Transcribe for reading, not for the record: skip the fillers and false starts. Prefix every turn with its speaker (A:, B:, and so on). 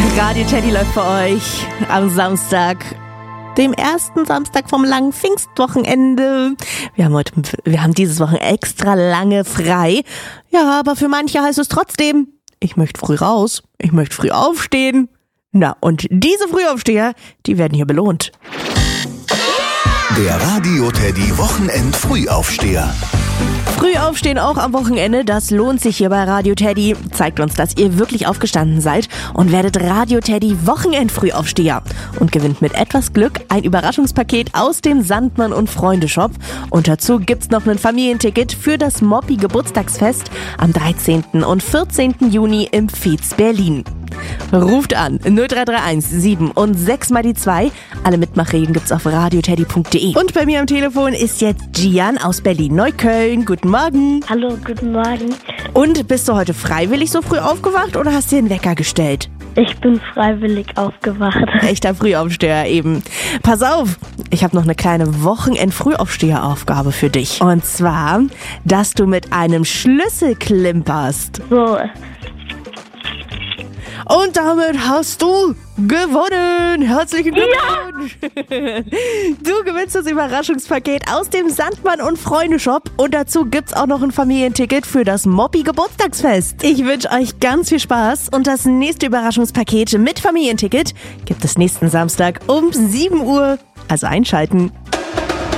A: Radio Teddy läuft für euch am Samstag, dem ersten Samstag vom langen Pfingstwochenende. Wir haben dieses Wochenende extra lange frei. Ja, aber für manche heißt es trotzdem, ich möchte früh raus, ich möchte früh aufstehen. Na, und diese Frühaufsteher, die werden hier belohnt.
B: Der Radio Teddy Wochenend Frühaufsteher.
A: Früh aufstehen auch am Wochenende, das lohnt sich hier bei Radio Teddy. Zeigt uns, dass ihr wirklich aufgestanden seid und werdet Radio Teddy Wochenend Frühaufsteher und gewinnt mit etwas Glück ein Überraschungspaket aus dem Sandmann und Freunde Shop. Und dazu gibt's noch ein Familienticket für das Moppi Geburtstagsfest am 13. und 14. Juni im Fietz Berlin. Ruft an 0331 7 und 6 mal die 2. Alle Mitmachregeln gibt's auf radioteddy.de. Und bei mir am Telefon ist jetzt Gian aus Berlin-Neukölln. Guten Morgen.
C: Hallo, guten Morgen.
A: Und bist du heute freiwillig so früh aufgewacht oder hast du dir einen Wecker gestellt?
C: Ich bin freiwillig aufgewacht.
A: Echter Frühaufsteher eben. Pass auf, ich habe noch eine kleine Wochenend-Frühaufsteher-Aufgabe für dich. Und zwar, dass du mit einem Schlüssel klimperst.
C: So,
A: Und damit hast du gewonnen. Herzlichen Glückwunsch. Ja. Du gewinnst das Überraschungspaket aus dem Sandmann und Freunde Shop. Und dazu gibt's auch noch ein Familienticket für das Moppi Geburtstagsfest. Ich wünsche euch ganz viel Spaß. Und das nächste Überraschungspaket mit Familienticket gibt es nächsten Samstag um 7 Uhr. Also einschalten.